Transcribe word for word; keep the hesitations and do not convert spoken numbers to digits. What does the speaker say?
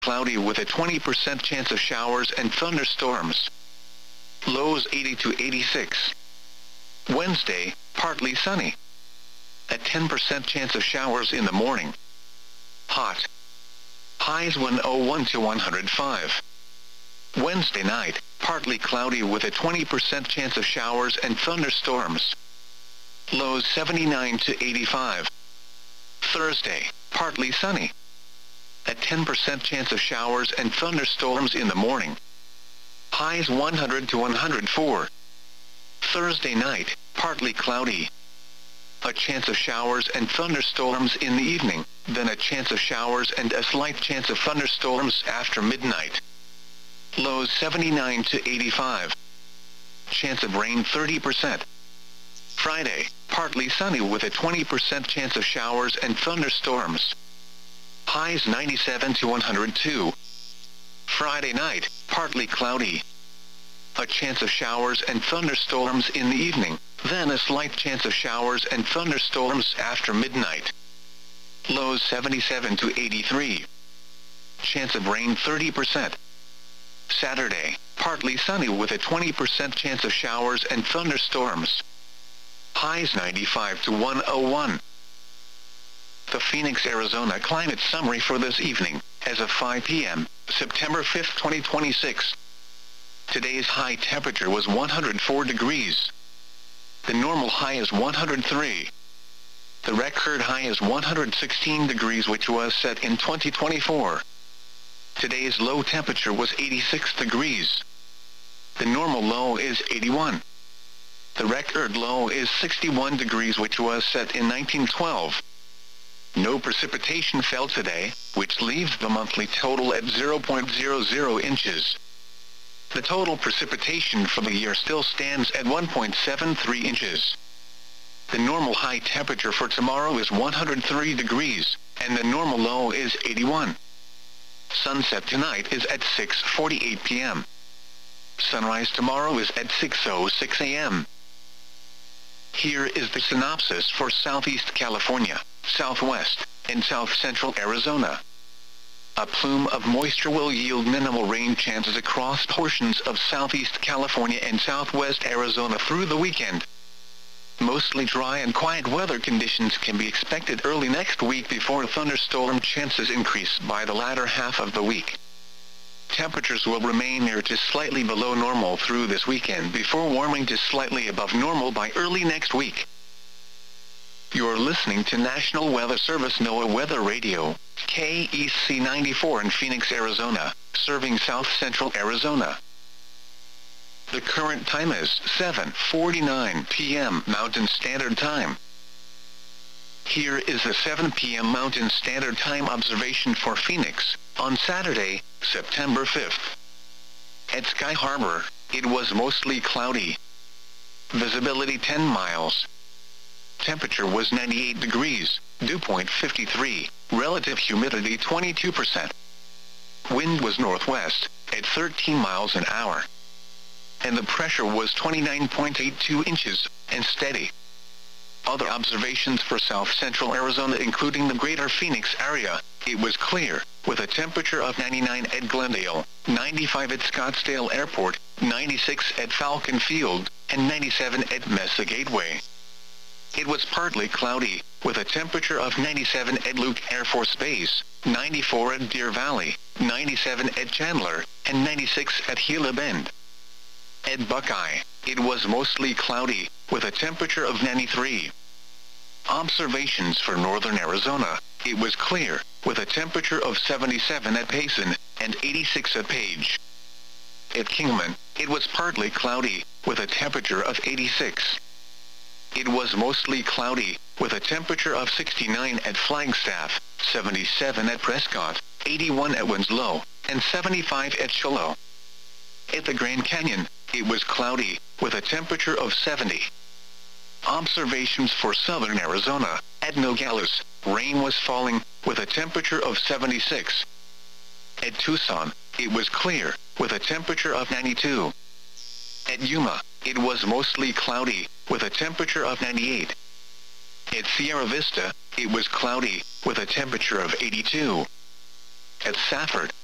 cloudy with a twenty percent chance of showers and thunderstorms. Lows eighty to eighty-six. Wednesday, partly sunny. A ten percent chance of showers in the morning. Hot. Highs one oh one to one oh five. Wednesday night, partly cloudy with a twenty percent chance of showers and thunderstorms. Lows seventy-nine to eighty-five. Thursday, partly sunny. A ten percent chance of showers and thunderstorms in the morning. Highs one hundred to one oh four. Thursday night, partly cloudy. A chance of showers and thunderstorms in the evening, then a chance of showers and a slight chance of thunderstorms after midnight. Lows seventy-nine to eighty-five. Chance of rain thirty percent. Friday, partly sunny with a twenty percent chance of showers and thunderstorms. Highs ninety-seven to one oh two. Friday night, partly cloudy. A chance of showers and thunderstorms in the evening, then a slight chance of showers and thunderstorms after midnight. Lows seventy-seven to eighty-three. Chance of rain thirty percent. Saturday, partly sunny with a twenty percent chance of showers and thunderstorms. Highs ninety-five to one oh one. The Phoenix, Arizona climate summary for this evening, as of five p m, September fifth, twenty twenty-six. Today's high temperature was one hundred four degrees. The normal high is one hundred three. The record high is one hundred sixteen degrees, which was set in twenty twenty-four. Today's low temperature was eighty-six degrees. The normal low is eighty-one. The record low is sixty-one degrees, which was set in nineteen twelve. No precipitation fell today, which leaves the monthly total at zero point zero zero inches. The total precipitation for the year still stands at one point seven three inches. The normal high temperature for tomorrow is one hundred three degrees, and the normal low is eighty-one. Sunset tonight is at six forty-eight p m Sunrise tomorrow is at six oh six a m Here is the synopsis for Southeast California, Southwest, and South Central Arizona. A plume of moisture will yield minimal rain chances across portions of Southeast California and Southwest Arizona through the weekend. Mostly dry and quiet weather conditions can be expected early next week before thunderstorm chances increase by the latter half of the week. Temperatures will remain near to slightly below normal through this weekend before warming to slightly above normal by early next week. You're listening to National Weather Service NOAA Weather Radio, K E C ninety-four in Phoenix, Arizona, serving South Central Arizona. The current time is seven forty-nine p m Mountain Standard Time. Here is the seven p m Mountain Standard Time observation for Phoenix, on Saturday, September fifth. At Sky Harbor, it was mostly cloudy. Visibility ten miles. Temperature was ninety-eight degrees, dew point fifty-three, relative humidity twenty-two percent. Wind was northwest, at thirteen miles an hour. And the pressure was twenty-nine point eight two inches, and steady. Other observations for South Central Arizona, including the greater Phoenix area, it was clear, with a temperature of ninety-nine at Glendale, ninety-five at Scottsdale Airport, ninety-six at Falcon Field, and ninety-seven at Mesa Gateway. It was partly cloudy, with a temperature of ninety-seven at Luke Air Force Base, ninety-four at Deer Valley, ninety-seven at Chandler, and ninety-six at Gila Bend. At Buckeye, it was mostly cloudy, with a temperature of ninety-three. Observations for northern Arizona, it was clear, with a temperature of seventy-seven at Payson, and eighty-six at Page. At Kingman, it was partly cloudy, with a temperature of eighty-six. It was mostly cloudy, with a temperature of sixty-nine at Flagstaff, seventy-seven at Prescott, eighty-one at Winslow, and seventy-five at Shiloh. At the Grand Canyon, it was cloudy, with a temperature of seventy. Observations for southern Arizona, at Nogales, rain was falling, with a temperature of seventy-six. At Tucson, it was clear, with a temperature of ninety-two. At Yuma, it was mostly cloudy, with a temperature of ninety-eight. At Sierra Vista, it was cloudy, with a temperature of eighty-two. At Safford,